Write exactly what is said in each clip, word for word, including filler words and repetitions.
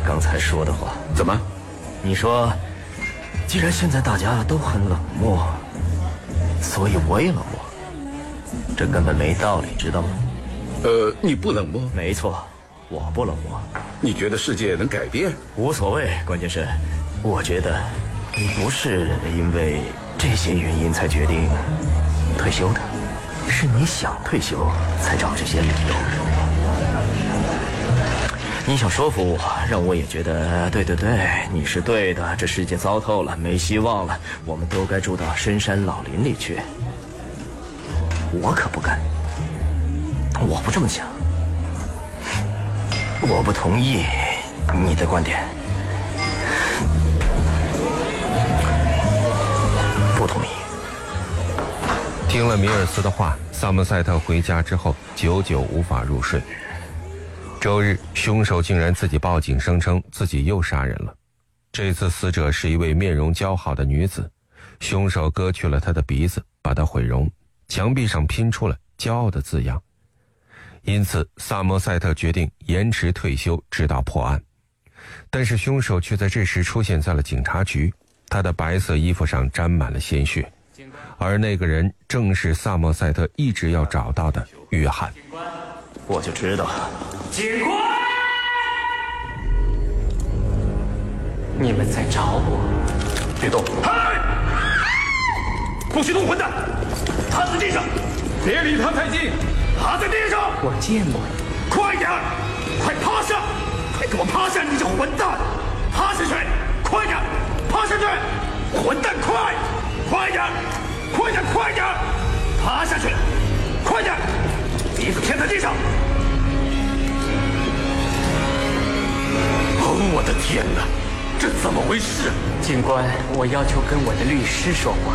刚才说的话。 怎么？ 你说，既然现在大家都很冷漠，所以我也冷漠，这根本没道理，知道吗？ 呃，你不冷漠？ 没错，我不冷漠。 你觉得世界能改变？ 无所谓，关键是，我觉得你不是因为这些原因才决定退休的，是你想退休才找这些理由。你想说服我，让我也觉得对对对，你是对的，这世界糟透了，没希望了，我们都该住到深山老林里去。我可不敢，我不这么想，我不同意你的观点，不同意。 听了米尔斯的话，萨默塞特回家之后久久无法入睡。周日，凶手竟然自己报警，声称自己又杀人了。这次死者是一位面容姣好的女子，凶手割去了她的鼻子，把她毁容，墙壁上拼出了骄傲的字样。因此，萨默塞特决定延迟退休，直到破案。但是凶手却在这时出现在了警察局，他的白色衣服上沾满了鲜血，而那个人正是萨默塞特一直要找到的约翰。 我就知道， 警官，你们在找我。 别动！嗨！不许动，混蛋！趴在地上，别离他太近。趴在地上！ 我见过你。 快点！快趴下！快给我趴下！你这混蛋！趴下去！快点！趴下去！混蛋，快！快点！快点！快点！趴下去！快点！衣服贴在地上！哦，我的天哪，这怎么回事？ 警官，我要求跟我的律师说话。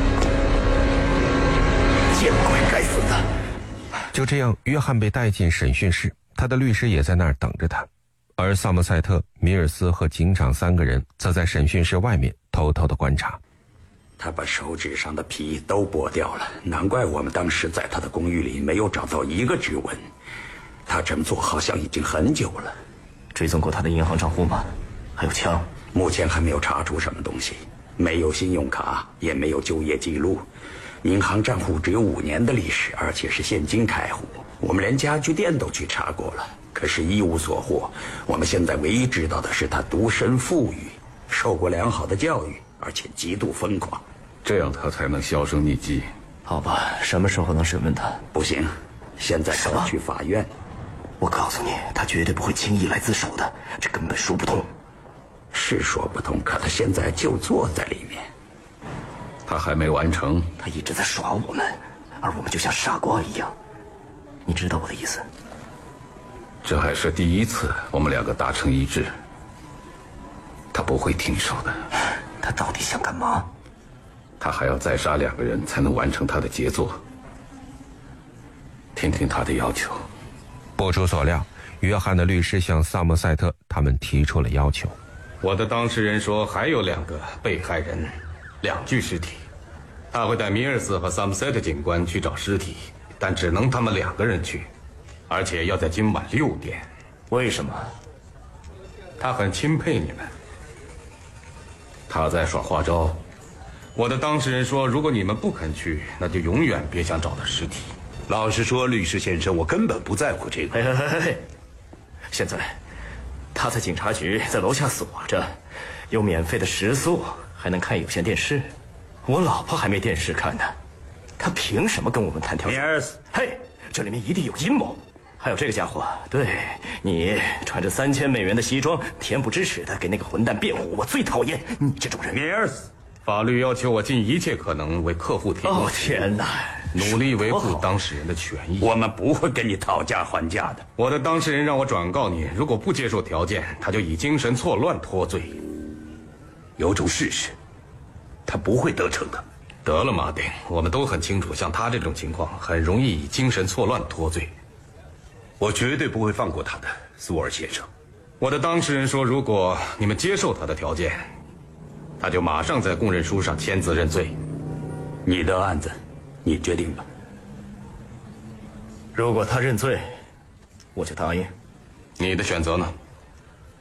见鬼，该死的！ 就这样，约翰被带进审讯室，他的律师也在那儿等着他。而萨默塞特、米尔斯和警长三个人则在审讯室外面偷偷的观察。 他把手指上的皮都剥掉了，难怪我们当时在他的公寓里没有找到一个指纹。他这么做好像已经很久了。 追踪过他的银行账户吗？还有枪？ 目前还没有查出什么东西，没有信用卡，也没有就业记录。银行账户只有五年的历史，而且是现金开户。我们连家具店都去查过了，可是一无所获。我们现在唯一知道的是他独身富裕，受过良好的教育，而且极度疯狂。 这样他才能销声匿迹。 好吧，什么时候能审问他？ 不行，现在是要去法院。 我告诉你，他绝对不会轻易来自首的，这根本说不通。 是说不通，可他现在就坐在里面。 他还没完成。 他一直在耍我们，而我们就像傻瓜一样。你知道我的意思？ 这还是第一次我们两个达成一致。他不会停手的。 他到底想干嘛？ 他还要再杀两个人才能完成他的杰作。听听他的要求。 不出所料，约翰的律师向萨默塞特他们提出了要求。 我的当事人说还有两个被害人，两具尸体，他会带米尔斯和萨姆塞特警官去找尸体，但只能他们两个人去，而且要在今晚六点。 为什么？ 他很钦佩你们。他在耍花招。我的当事人说，如果你们不肯去，那就永远别想找到尸体。 老实说，律师先生，我根本不在乎这个。 嘿嘿嘿嘿，现在他在警察局，在楼下锁着，有免费的食宿，还能看有线电视。我老婆还没电视看呢，他凭什么跟我们谈条件？ 米尔斯， 嘿，这里面一定有阴谋。还有这个家伙，对你穿着三千美元的西装，恬不知耻的给那个混蛋辩护，我最讨厌你这种人。 米尔斯， 法律要求我尽一切可能为客户提供。 哦天哪！ 努力维护当事人的权益。 我们不会跟你讨价还价的。 我的当事人让我转告你，如果不接受条件，他就以精神错乱脱罪。 有种事实，他不会得逞的。 得了，马丁，我们都很清楚，像他这种情况，很容易以精神错乱脱罪。 我绝对不会放过他的，苏尔先生。 我的当事人说，如果你们接受他的条件，他就马上在供认书上签字认罪。 你的案子你决定吧。 如果他认罪，我就答应。 你的选择呢？